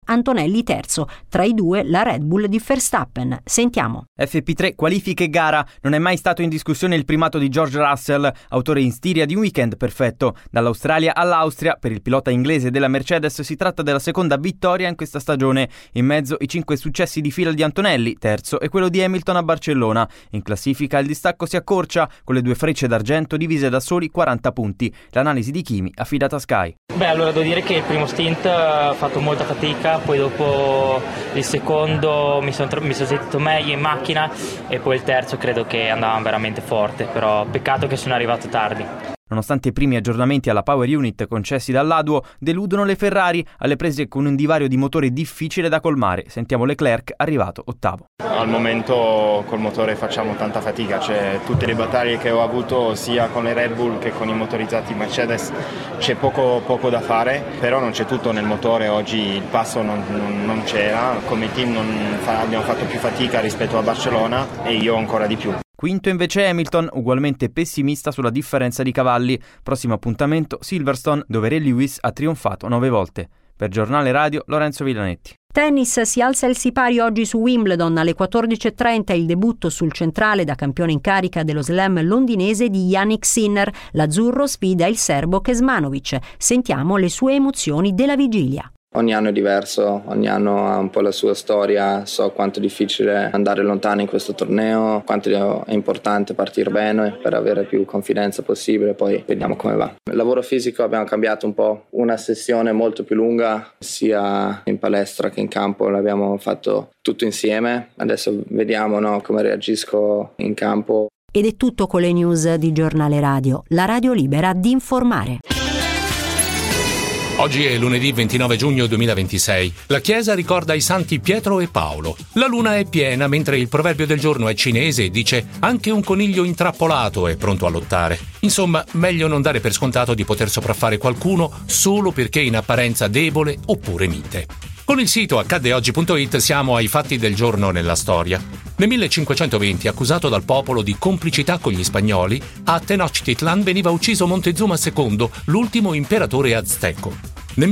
Antonelli terzo, tra i due la Red Bull di Verstappen. Sentiamo. FP3 qualifiche e gara. Non è mai stato in discussione il primato di George Russell, autore in stiria di un weekend perfetto. Dall'Australia all'Austria, per il pilota inglese della Mercedes si tratta della seconda vittoria in questa stagione. In mezzo i 5 successi di fila di Antonelli, terzo, e quello di Hamilton a Barcellona. In classifica il distacco si accorcia, con le 2 frecce d'argento divise da soli 40 punti. L'analisi di Kimi affidata a Sky. Allora devo dire che il primo stint ho fatto molta fatica, poi dopo il secondo mi sono sentito meglio in macchina e poi il terzo credo che andava veramente forte, però peccato che sono arrivato tardi. Nonostante i primi aggiornamenti alla Power Unit concessi dall'Aduo, deludono le Ferrari, alle prese con un divario di motore difficile da colmare. Sentiamo Leclerc, arrivato ottavo. Al momento col motore facciamo tanta fatica, tutte le battaglie che ho avuto sia con le Red Bull che con i motorizzati Mercedes c'è poco da fare, però non c'è tutto nel motore, oggi il passo non c'era, come team abbiamo fatto più fatica rispetto a Barcellona e io ancora di più. Quinto invece Hamilton, ugualmente pessimista sulla differenza di cavalli. Prossimo appuntamento Silverstone, dove Ray Lewis ha trionfato 9 volte. Per Giornale Radio, Lorenzo Villanetti. Tennis, si alza il sipari oggi su Wimbledon alle 14.30, il debutto sul centrale da campione in carica dello slam londinese di Jannik Sinner. L'azzurro sfida il serbo Kecmanovic. Sentiamo le sue emozioni della vigilia. Ogni anno è diverso, ogni anno ha un po' la sua storia, so quanto è difficile andare lontano in questo torneo, quanto è importante partire bene per avere più confidenza possibile, poi vediamo come va. Il lavoro fisico abbiamo cambiato un po', una sessione molto più lunga, sia in palestra che in campo, l'abbiamo fatto tutto insieme, adesso vediamo come reagisco in campo. Ed è tutto con le news di Giornale Radio, la radio libera di informare. Oggi è lunedì 29 giugno 2026. La Chiesa ricorda i santi Pietro e Paolo. La luna è piena, mentre il proverbio del giorno è cinese e dice «Anche un coniglio intrappolato è pronto a lottare». Insomma, meglio non dare per scontato di poter sopraffare qualcuno solo perché in apparenza debole oppure mite. Con il sito accaddeoggi.it siamo ai fatti del giorno nella storia. Nel 1520, accusato dal popolo di complicità con gli spagnoli, a Tenochtitlan veniva ucciso Montezuma II, l'ultimo imperatore azteco. Nel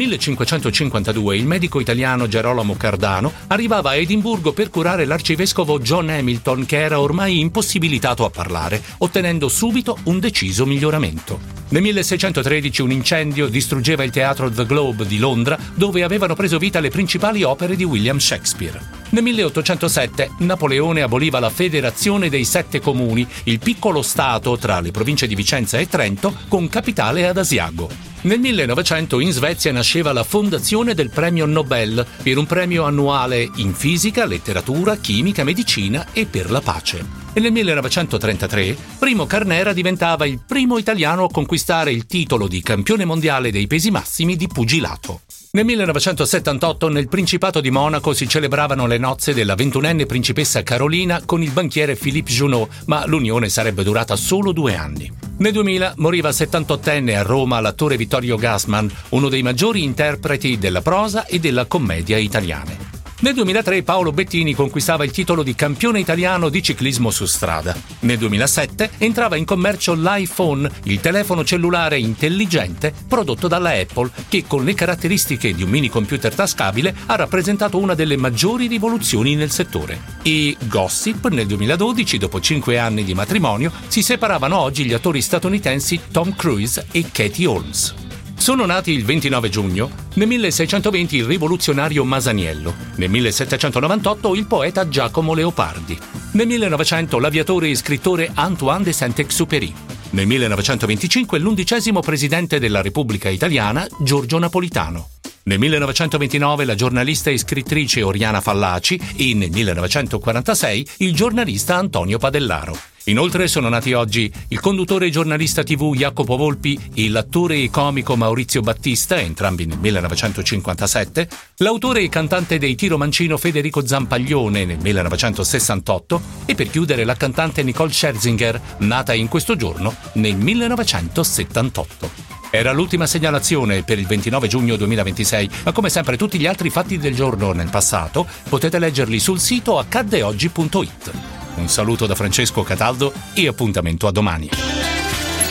1552 il medico italiano Gerolamo Cardano arrivava a Edimburgo per curare l'arcivescovo John Hamilton, che era ormai impossibilitato a parlare, ottenendo subito un deciso miglioramento. Nel 1613 un incendio distruggeva il teatro The Globe di Londra, dove avevano preso vita le principali opere di William Shakespeare. Nel 1807 Napoleone aboliva la Federazione dei 7 comuni, il piccolo stato tra le province di Vicenza e Trento, con capitale ad Asiago. Nel 1900 in Svezia nasceva la fondazione del Premio Nobel, per un premio annuale in fisica, letteratura, chimica, medicina e per la pace. E nel 1933 Primo Carnera diventava il primo italiano a conquistare il titolo di campione mondiale dei pesi massimi di pugilato. Nel 1978 nel Principato di Monaco si celebravano le nozze della 21enne principessa Carolina con il banchiere Philippe Junot, ma l'unione sarebbe durata solo 2 anni. Nel 2000 moriva 78enne a Roma l'attore Vittorio Gassman, uno dei maggiori interpreti della prosa e della commedia italiane. Nel 2003 Paolo Bettini conquistava il titolo di campione italiano di ciclismo su strada. Nel 2007 entrava in commercio l'iPhone, il telefono cellulare intelligente prodotto dalla Apple, che con le caratteristiche di un mini computer tascabile ha rappresentato una delle maggiori rivoluzioni nel settore. E gossip, nel 2012, dopo 5 anni di matrimonio, si separavano oggi gli attori statunitensi Tom Cruise e Katie Holmes. Sono nati il 29 giugno, nel 1620 il rivoluzionario Masaniello, nel 1798 il poeta Giacomo Leopardi, nel 1900 l'aviatore e scrittore Antoine de Saint-Exupéry, nel 1925 l'11° presidente della Repubblica Italiana Giorgio Napolitano, nel 1929 la giornalista e scrittrice Oriana Fallaci e nel 1946 il giornalista Antonio Padellaro. Inoltre sono nati oggi il conduttore e giornalista TV Jacopo Volpi e l'attore e comico Maurizio Battista, entrambi nel 1957, l'autore e cantante dei Tiro Mancino Federico Zampaglione nel 1968 e per chiudere la cantante Nicole Scherzinger, nata in questo giorno nel 1978. Era l'ultima segnalazione per il 29 giugno 2026, ma come sempre tutti gli altri fatti del giorno nel passato potete leggerli sul sito accaddeoggi.it. Un saluto da Francesco Cataldo e appuntamento a domani.